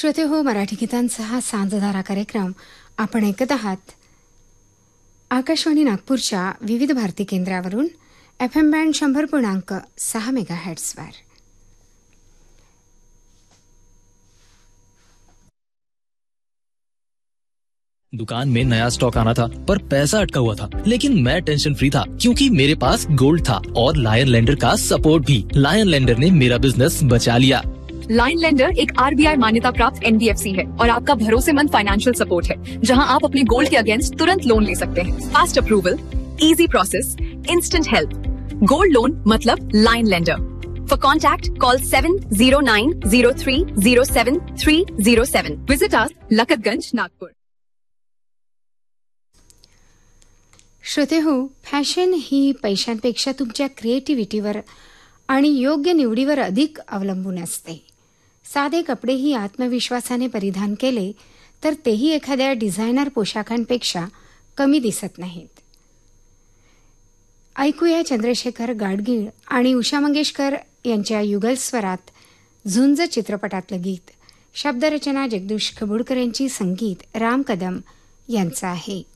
श्रोते हो, मराठी गीतांचा हा सांजधारा कार्यक्रम आपण ऐकत आहात आकाशवाणी नागपूरच्या विविध भारती केंद्रावरून FM बँड 100.6 मेगाहर्ट्झवर. दुकान में नया स्टॉक आना था पर पैसा अटका हुआ था, लेकिन मैं टेंशन फ्री था क्योंकि मेरे पास गोल्ड था और लायन लेंडर का सपोर्ट भी। लायन लेंडर ने मेरा बिजनेस बचा लिया। लायन लेंडर एक RBI मान्यता प्राप्त NBFC है और आपका भरोसेमंद फाइनेंशियल सपोर्ट है, जहां आप अपने गोल्ड के अगेंस्ट तुरंत लोन ले सकते हैं। Fast approval, easy process, instant help. Gold loan मतलब lion lender. For contact, call 7090307307. Visit us, Lakatganj, Nagpur. श्रोते हो, फॅशन ही पैशांपेक्षा तुमच्या क्रिएटिव्हिटीवर आणि योग्य निवडीवर अधिक अवलंबून असते. साधे कपडेही आत्मविश्वासाने परिधान केले तर तेही एखाद्या डिझायनर पोशाखांपेक्षा कमी दिसत नाहीत. ऐकूया चंद्रशेखर गाडगीळ आणि उषा मंगेशकर यांच्या युगल स्वरात झुंज चित्रपटातलं गीत. शब्दरचना जगदीश खबुडकर यांची, संगीत राम कदम यांचं आहे.